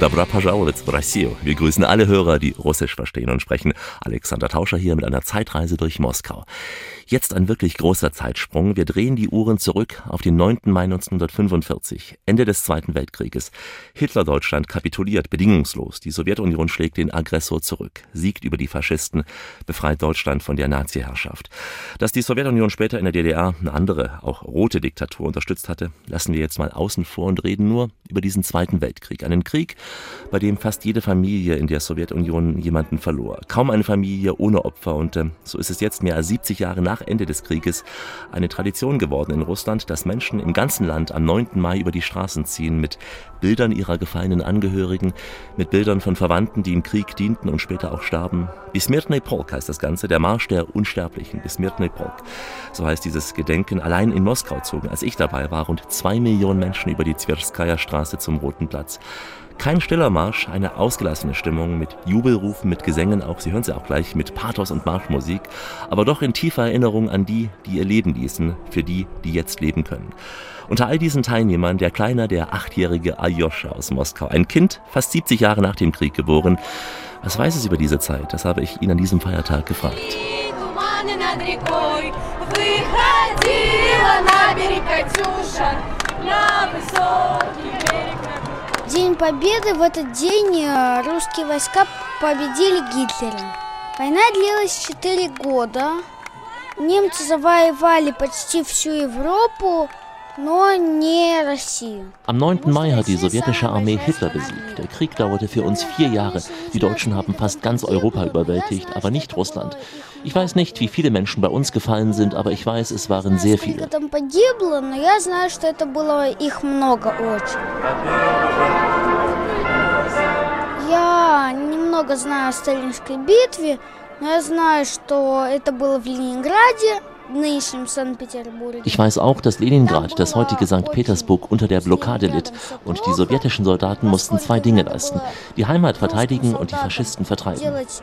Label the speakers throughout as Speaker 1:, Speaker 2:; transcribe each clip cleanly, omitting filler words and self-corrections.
Speaker 1: Добро пожаловать в Россию. Wir grüßen alle Hörer, die Russisch verstehen und sprechen. Alexander Tauscher hier mit einer Zeitreise durch Moskau. Jetzt ein wirklich großer Zeitsprung. Wir drehen die Uhren zurück auf den 9. Mai 1945, Ende des Zweiten Weltkrieges. Hitler-Deutschland kapituliert bedingungslos. Die Sowjetunion schlägt den Aggressor zurück, siegt über die Faschisten, befreit Deutschland von der Nazi-Herrschaft. Dass die Sowjetunion später in der DDR eine andere, auch rote Diktatur unterstützt hatte, lassen wir jetzt mal außen vor und reden nur über diesen Zweiten Weltkrieg. Einen Krieg, bei dem fast jede Familie in der Sowjetunion jemanden verlor. Kaum eine Familie ohne Opfer. Und so ist es jetzt mehr als 70 Jahre nach Ende des Krieges eine Tradition geworden in Russland, dass Menschen im ganzen Land am 9. Mai über die Straßen ziehen mit Bildern ihrer gefallenen Angehörigen, mit Bildern von Verwandten, die im Krieg dienten und später auch starben. Besmертный полк heißt das Ganze, der Marsch der Unsterblichen, Besmертный полк. So heißt dieses Gedenken. Allein in Moskau zogen, als ich dabei war, rund 2 Millionen Menschen über die Twerskaja Straße zum Roten Platz. Kein stiller Marsch, eine ausgelassene Stimmung mit Jubelrufen, mit Gesängen auch, Sie hören sie auch gleich, mit Pathos und Marschmusik, aber doch in tiefer Erinnerung an die, die ihr Leben ließen, für die, die jetzt leben können. Unter all diesen Teilnehmern der Kleiner, der 8-jährige Aljoscha aus Moskau, ein Kind, fast 70 Jahre nach dem Krieg geboren. Was weiß es über diese Zeit? Das habe ich ihn an diesem Feiertag gefragt.
Speaker 2: День Победы. В этот день русские войска победили Гитлера. Война длилась 4 года. Немцы завоевали почти всю Европу, но не Россию.
Speaker 1: Am 9. Mai hat die sowjetische Armee Hitler besiegt. Der Krieg dauerte für uns 4 Jahre. Die Deutschen haben fast ganz Europa überwältigt, aber nicht Russland. Ich weiß nicht, wie viele Menschen bei uns gefallen sind, aber ich weiß, es waren sehr viele.
Speaker 2: Я немного знаю о Сталинской битве, но я знаю, что это было в Ленинграде.
Speaker 1: Ich weiß auch, dass Leningrad, das heutige St. Petersburg, unter der Blockade litt und die sowjetischen Soldaten mussten 2 Dinge leisten: die Heimat verteidigen und die Faschisten vertreiben.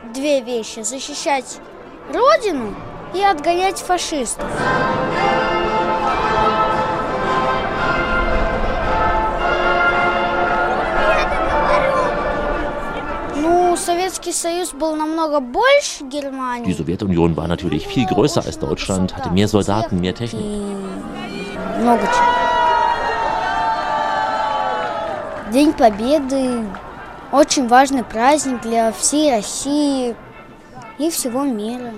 Speaker 2: Родину и отгонять фашистов.
Speaker 1: Die Sowjetunion war natürlich viel größer als Deutschland, hatte mehr Soldaten, mehr Technik.
Speaker 2: День Победы – очень важный праздник для всей России и всего мира.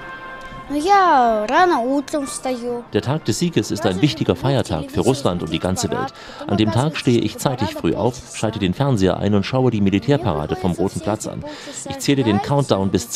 Speaker 1: Der Tag des Sieges ist ein wichtiger Feiertag für Russland und die ganze Welt. An dem Tag stehe ich zeitig früh auf, schalte den Fernseher ein und schaue die Militärparade vom Roten Platz an. Ich zähle den Countdown bis